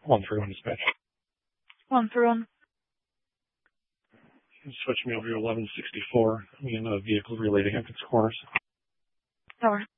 131 dispatch. 131. Switch me over to 1164. Me and the vehicle relating at its corners. Over.